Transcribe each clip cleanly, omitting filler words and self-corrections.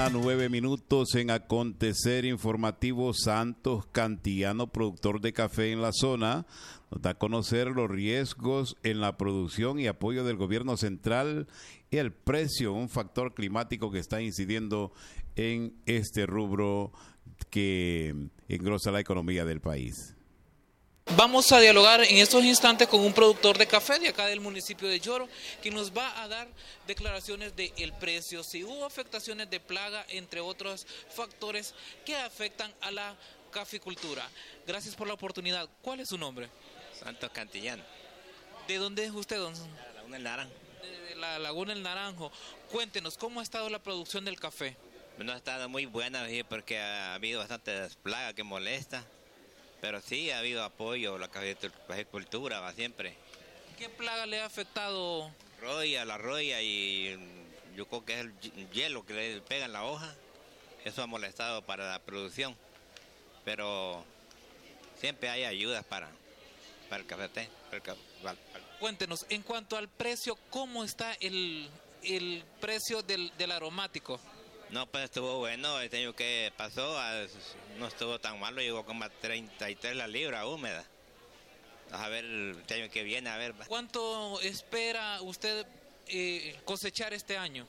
mañana, 9 minutos en Acontecer Informativo. Santos Cantillano, productor de café en la zona, nos da a conocer los riesgos en la producción y apoyo del gobierno central y el precio, un factor climático que está incidiendo en este rubro que engrosa la economía del país. Vamos a dialogar en estos instantes con un productor de café de acá del municipio de Yoro, que nos va a dar declaraciones del precio, si hubo afectaciones de plaga, entre otros factores que afectan a la caficultura. Gracias por la oportunidad. ¿Cuál es su nombre? Santos Cantillano. ¿De dónde es usted, don? La Laguna del Naranjo. De la Laguna del Naranjo. Cuéntenos, ¿cómo ha estado la producción del café? No ha estado muy buena, porque ha habido bastantes plagas que molestan. Pero sí ha habido apoyo, la caficultura va siempre. ¿Qué plaga le ha afectado? La roya y yo creo que es el hielo que le pega en la hoja. Eso ha molestado para la producción. Pero siempre hay ayudas para el café. Cuéntenos, en cuanto al precio, ¿cómo está el precio del aromático? No, pues estuvo bueno, este año que pasó no estuvo tan malo, llegó como a 33 la libra húmeda. Vamos a ver el año que viene, a ver. ¿Cuánto espera usted cosechar este año?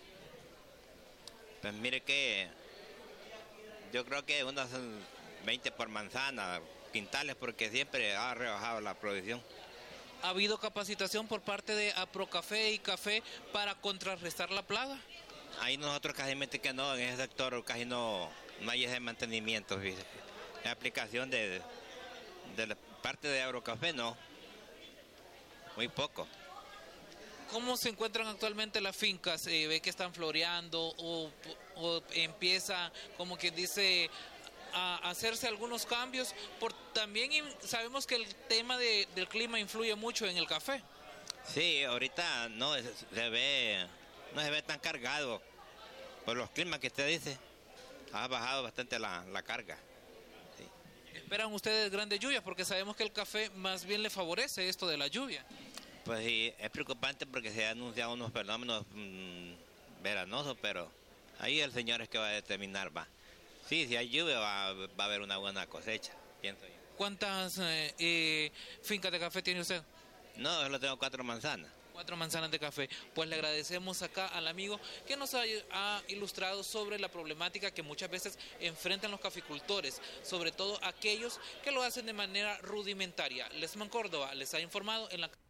Pues mire que yo creo que unas 20 por manzana, quintales, porque siempre ha rebajado la producción. ¿Ha habido capacitación por parte de Aprocafé y Café para contrarrestar la plaga? Ahí nosotros casi que no, en ese sector casi no hay ese mantenimiento. Fíjate. La aplicación de la parte de Agrocafé no, muy poco. ¿Cómo se encuentran actualmente las fincas? ¿Ve que están floreando o empieza, como quien dice, a hacerse algunos cambios? También sabemos que el tema del clima influye mucho en el café. Sí, ahorita no se ve tan cargado. Por los climas que usted dice, ha bajado bastante la carga. Sí. ¿Esperan ustedes grandes lluvias? Porque sabemos que el café más bien le favorece esto de la lluvia. Pues sí, es preocupante porque se han anunciado unos fenómenos veranosos, pero ahí el Señor es que va a determinar, va. Sí, si hay lluvia va a haber una buena cosecha, pienso yo. ¿Cuántas fincas de café tiene usted? No, solo tengo 4 manzanas. 4 manzanas de café. Pues le agradecemos acá al amigo que nos ha ilustrado sobre la problemática que muchas veces enfrentan los caficultores, sobre todo aquellos que lo hacen de manera rudimentaria. Lesman Córdoba les ha informado en la